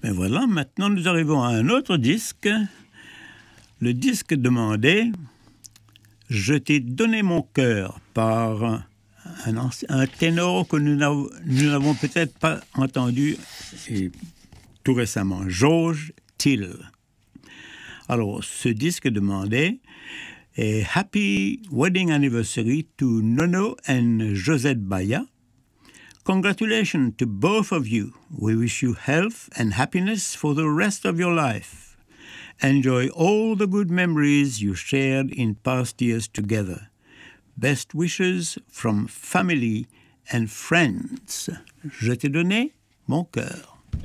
Et voilà, maintenant nous arrivons à un autre disque. Le disque demandait « Je t'ai donné mon cœur » par un ténor que nous n'avons peut-être pas entendu tout récemment, George Till. Alors, ce disque demandait « Happy Wedding Anniversary to Nono and Josette Baya. Congratulations to both of you. We wish you health and happiness for the rest of your life. Enjoy all the good memories you shared in past years together. Best wishes from family and friends. Je t'ai donné mon cœur. »